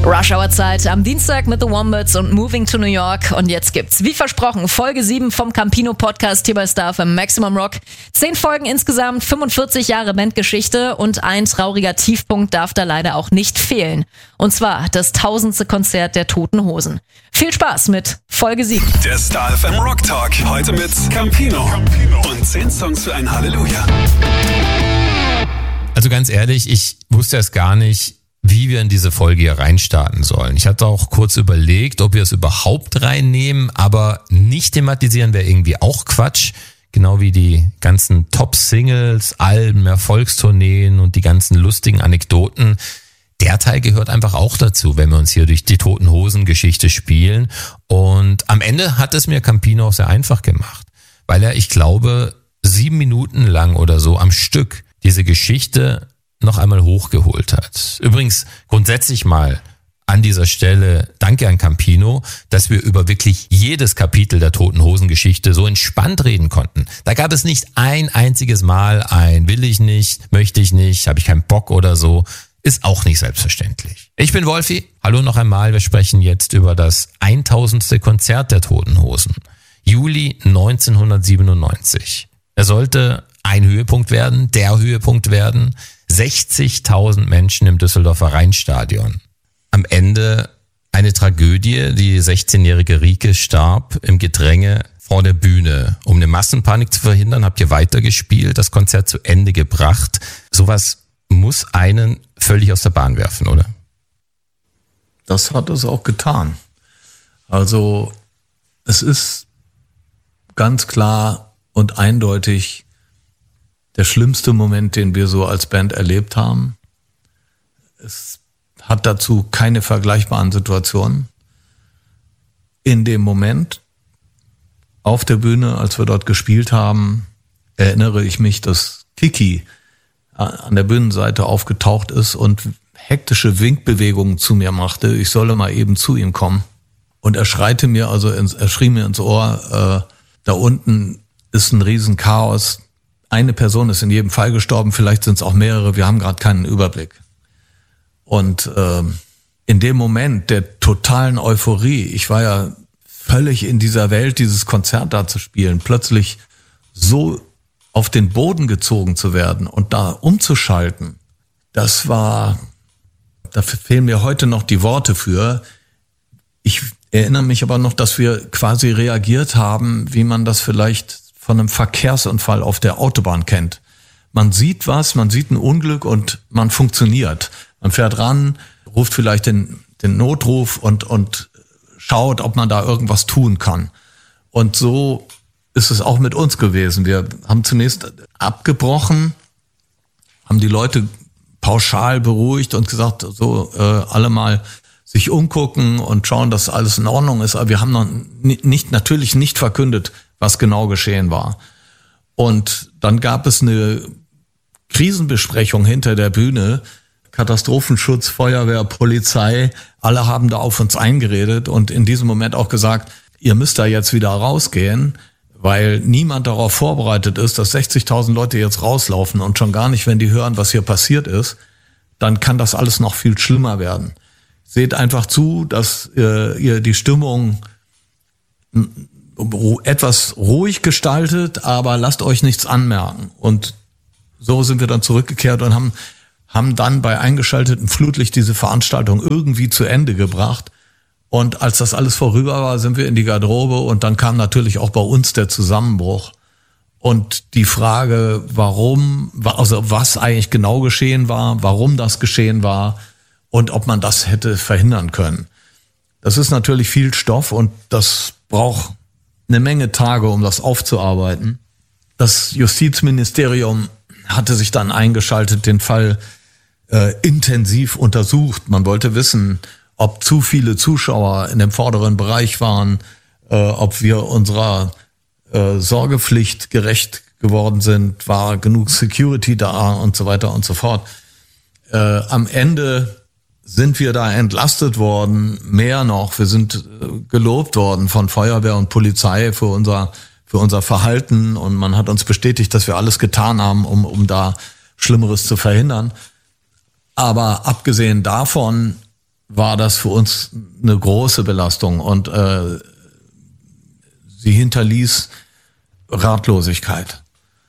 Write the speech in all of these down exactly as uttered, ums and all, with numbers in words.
Rush Hour Zeit am Dienstag mit The Wombats und Moving to New York. Und jetzt gibt's, wie versprochen, Folge sieben vom Campino Podcast hier bei Star F M Maximum Rock. Zehn Folgen insgesamt, fünfundvierzig Jahre Bandgeschichte und ein trauriger Tiefpunkt darf da leider auch nicht fehlen. Und zwar das tausendste Konzert der Toten Hosen. Viel Spaß mit Folge sieben. Der Star F M Rock Talk. Heute mit Campino. Und zehn Songs für ein Halleluja. Also ganz ehrlich, ich wusste erst gar nicht, wie wir in diese Folge hier reinstarten sollen. Ich hatte auch kurz überlegt, ob wir es überhaupt reinnehmen, aber nicht thematisieren wäre irgendwie auch Quatsch. Genau wie die ganzen Top-Singles, Alben, Erfolgstourneen und die ganzen lustigen Anekdoten. Der Teil gehört einfach auch dazu, wenn wir uns hier durch die Toten Hosen Geschichte spielen. Und am Ende hat es mir Campino auch sehr einfach gemacht, weil er, ich glaube, sieben Minuten lang oder so am Stück diese Geschichte noch einmal hochgeholt hat. Übrigens grundsätzlich mal an dieser Stelle danke an Campino, dass wir über wirklich jedes Kapitel der Toten Hosen Geschichte so entspannt reden konnten. Da gab es nicht ein einziges Mal ein will ich nicht, möchte ich nicht, habe ich keinen Bock oder so. Ist auch nicht selbstverständlich. Ich bin Wolfi. Hallo noch einmal. Wir sprechen jetzt über das tausendste Konzert der Toten Hosen. Juli neunzehnhundertsiebenundneunzig. Er sollte ein Höhepunkt werden, der Höhepunkt werden. sechzigtausend Menschen im Düsseldorfer Rheinstadion. Am Ende eine Tragödie. Die sechzehnjährige Rike starb im Gedränge vor der Bühne. Um eine Massenpanik zu verhindern, habt ihr weitergespielt, das Konzert zu Ende gebracht. Sowas muss einen völlig aus der Bahn werfen, oder? Das hat es auch getan. Also es ist ganz klar und eindeutig der schlimmste Moment, den wir so als Band erlebt haben. Es hat dazu keine vergleichbaren Situationen. In dem Moment auf der Bühne, als wir dort gespielt haben, erinnere ich mich, dass Kiki an der Bühnenseite aufgetaucht ist und hektische Winkbewegungen zu mir machte. Ich solle mal eben zu ihm kommen. Und er schreite mir, also ins, er schrie mir ins Ohr, äh, da unten ist ein Riesenchaos. Eine Person ist in jedem Fall gestorben, vielleicht sind es auch mehrere, wir haben gerade keinen Überblick. Und äh, in dem Moment der totalen Euphorie, ich war ja völlig in dieser Welt, dieses Konzert da zu spielen, plötzlich so auf den Boden gezogen zu werden und da umzuschalten, das war, da fehlen mir heute noch die Worte für. Ich erinnere mich aber noch, dass wir quasi reagiert haben, wie man das vielleicht von einem Verkehrsunfall auf der Autobahn kennt. Man sieht was, man sieht ein Unglück und man funktioniert. Man fährt ran, ruft vielleicht den, den Notruf und, und schaut, ob man da irgendwas tun kann. Und so ist es auch mit uns gewesen. Wir haben zunächst abgebrochen, haben die Leute pauschal beruhigt und gesagt, so äh, alle mal sich umgucken und schauen, dass alles in Ordnung ist. Aber wir haben noch nicht, natürlich nicht verkündet, was genau geschehen war. Und dann gab es eine Krisenbesprechung hinter der Bühne, Katastrophenschutz, Feuerwehr, Polizei, alle haben da auf uns eingeredet und in diesem Moment auch gesagt, ihr müsst da jetzt wieder rausgehen, weil niemand darauf vorbereitet ist, dass sechzigtausend Leute jetzt rauslaufen und schon gar nicht, wenn die hören, was hier passiert ist, dann kann das alles noch viel schlimmer werden. Seht einfach zu, dass äh, ihr die Stimmung etwas ruhig gestaltet, aber lasst euch nichts anmerken. Und so sind wir dann zurückgekehrt und haben, haben dann bei eingeschaltetem Flutlicht diese Veranstaltung irgendwie zu Ende gebracht. Und als das alles vorüber war, sind wir in die Garderobe und dann kam natürlich auch bei uns der Zusammenbruch. Und die Frage, warum, also was eigentlich genau geschehen war, warum das geschehen war und ob man das hätte verhindern können. Das ist natürlich viel Stoff und das braucht eine Menge Tage, um das aufzuarbeiten. Das Justizministerium hatte sich dann eingeschaltet, den Fall äh, intensiv untersucht. Man wollte wissen, ob zu viele Zuschauer in dem vorderen Bereich waren, äh, ob wir unserer äh, Sorgepflicht gerecht geworden sind, war genug Security da und so weiter und so fort. Äh, am Ende sind wir da entlastet worden, mehr noch. Wir sind gelobt worden von Feuerwehr und Polizei für unser für unser Verhalten und man hat uns bestätigt, dass wir alles getan haben, um um da Schlimmeres zu verhindern. Aber abgesehen davon war das für uns eine große Belastung und äh, sie hinterließ Ratlosigkeit.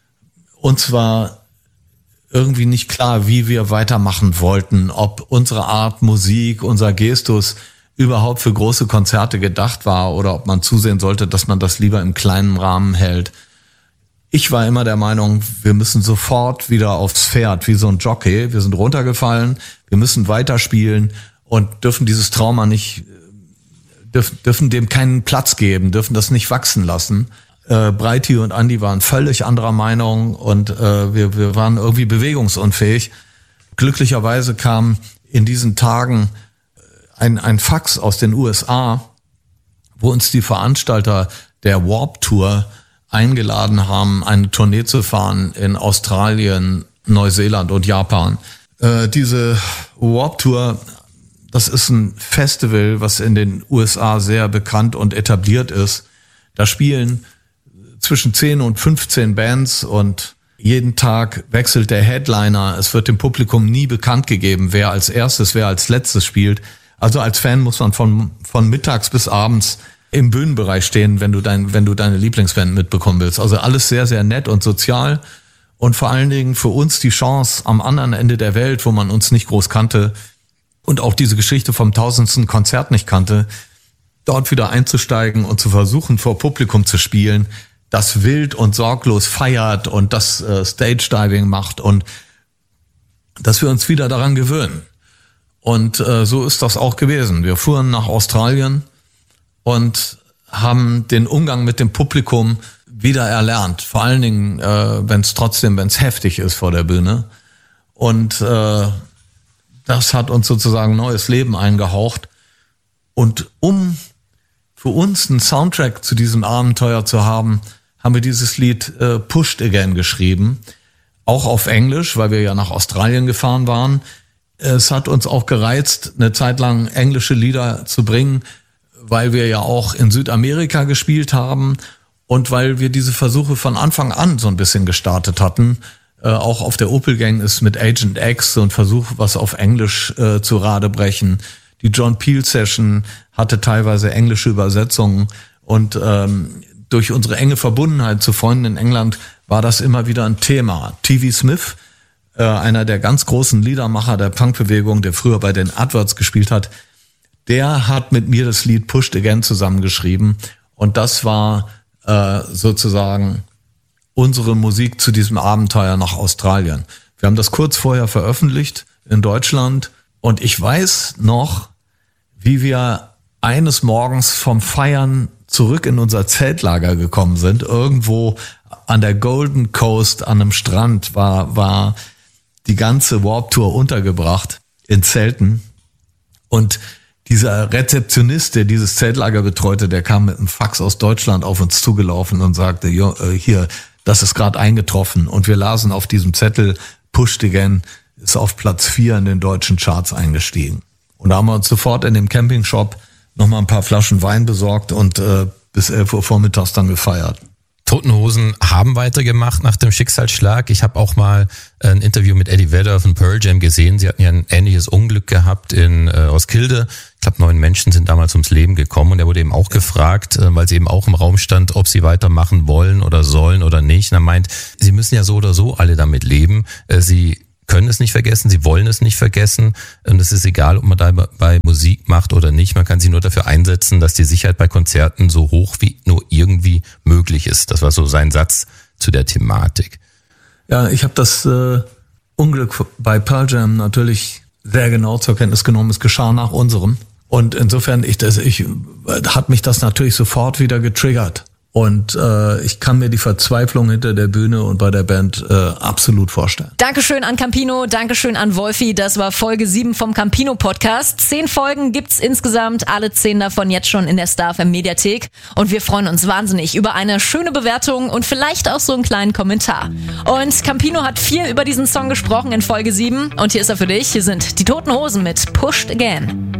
Uns war irgendwie nicht klar, wie wir weitermachen wollten, ob unsere Art Musik, unser Gestus überhaupt für große Konzerte gedacht war oder ob man zusehen sollte, dass man das lieber im kleinen Rahmen hält. Ich war immer der Meinung, wir müssen sofort wieder aufs Pferd, wie so ein Jockey. Wir sind runtergefallen, wir müssen weiterspielen und dürfen dieses Trauma nicht, dürfen, dürfen dem keinen Platz geben, dürfen das nicht wachsen lassen. Äh, Breiti und Andi waren völlig anderer Meinung und äh, wir, wir waren irgendwie bewegungsunfähig. Glücklicherweise kam in diesen Tagen ein, ein Fax aus den U S A, wo uns die Veranstalter der Warped Tour eingeladen haben, eine Tournee zu fahren in Australien, Neuseeland und Japan. Äh, diese Warped Tour, das ist ein Festival, was in den U S A sehr bekannt und etabliert ist. Da spielen zwischen zehn und fünfzehn Bands und jeden Tag wechselt der Headliner. Es wird dem Publikum nie bekannt gegeben, wer als erstes, wer als letztes spielt. Also als Fan muss man von, von mittags bis abends im Bühnenbereich stehen, wenn du dein, wenn du deine Lieblingsband mitbekommen willst. Also alles sehr, sehr nett und sozial und vor allen Dingen für uns die Chance am anderen Ende der Welt, wo man uns nicht groß kannte und auch diese Geschichte vom tausendsten Konzert nicht kannte, dort wieder einzusteigen und zu versuchen, vor Publikum zu spielen, das wild und sorglos feiert und das äh, Stage-Diving macht und dass wir uns wieder daran gewöhnen. Und äh, so ist das auch gewesen. Wir fuhren nach Australien und haben den Umgang mit dem Publikum wieder erlernt. Vor allen Dingen, äh, wenn es trotzdem, wenn es heftig ist vor der Bühne. Und äh, das hat uns sozusagen neues Leben eingehaucht. Und um für uns einen Soundtrack zu diesem Abenteuer zu haben, haben wir dieses Lied äh, Pushed Again geschrieben. Auch auf Englisch, weil wir ja nach Australien gefahren waren. Es hat uns auch gereizt, eine Zeit lang englische Lieder zu bringen, weil wir ja auch in Südamerika gespielt haben und weil wir diese Versuche von Anfang an so ein bisschen gestartet hatten. Äh, auch auf der Opel Gang ist mit Agent X so ein Versuch, was auf Englisch äh, zu Rade brechen. Die John Peel Session hatte teilweise englische Übersetzungen und ähm, durch unsere enge Verbundenheit zu Freunden in England war das immer wieder ein Thema. T V Smith, äh, einer der ganz großen Liedermacher der Punkbewegung, der früher bei den Adverts gespielt hat, der hat mit mir das Lied Pushed Again zusammengeschrieben und das war äh, sozusagen unsere Musik zu diesem Abenteuer nach Australien. Wir haben das kurz vorher veröffentlicht in Deutschland und ich weiß noch, wie wir eines Morgens vom Feiern zurück in unser Zeltlager gekommen sind. Irgendwo an der Golden Coast an einem Strand war, war die ganze Warped Tour untergebracht in Zelten und dieser Rezeptionist, der dieses Zeltlager betreute, der kam mit einem Fax aus Deutschland auf uns zugelaufen und sagte, jo, äh, hier, das ist gerade eingetroffen. Und wir lasen auf diesem Zettel, Pushed Again ist auf Platz vier in den deutschen Charts eingestiegen. Und da haben wir uns sofort in dem Campingshop nochmal ein paar Flaschen Wein besorgt und äh, bis elf Uhr vormittags dann gefeiert. Toten Hosen haben weitergemacht nach dem Schicksalsschlag. Ich habe auch mal ein Interview mit Eddie Vedder von Pearl Jam gesehen. Sie hatten ja ein ähnliches Unglück gehabt in äh, Roskilde. Ich glaube, neun Menschen sind damals ums Leben gekommen und er wurde eben auch gefragt, äh, weil sie eben auch im Raum stand, ob sie weitermachen wollen oder sollen oder nicht. Und er meint, sie müssen ja so oder so alle damit leben. Äh, sie können es nicht vergessen, sie wollen es nicht vergessen und es ist egal, ob man dabei Musik macht oder nicht. Man kann sich nur dafür einsetzen, dass die Sicherheit bei Konzerten so hoch wie nur irgendwie möglich ist. Das war so sein Satz zu der Thematik. Ja, ich habe das äh, Unglück bei Pearl Jam natürlich sehr genau zur Kenntnis genommen. Es geschah nach unserem und insofern ich das ich hat mich das natürlich sofort wieder getriggert. Und äh, ich kann mir die Verzweiflung hinter der Bühne und bei der Band äh, absolut vorstellen. Dankeschön an Campino, Dankeschön an Wolfi. Das war Folge sieben vom Campino Podcast. Zehn Folgen gibt's insgesamt, alle zehn davon jetzt schon in der Star F M Mediathek. Und wir freuen uns wahnsinnig über eine schöne Bewertung und vielleicht auch so einen kleinen Kommentar. Und Campino hat viel über diesen Song gesprochen in Folge sieben. Und hier ist er für dich. Hier sind die Toten Hosen mit Pushed Again.